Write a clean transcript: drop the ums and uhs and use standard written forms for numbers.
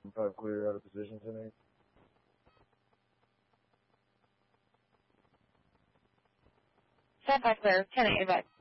5 clear out of position tonight. Stand by clear, 10 advance.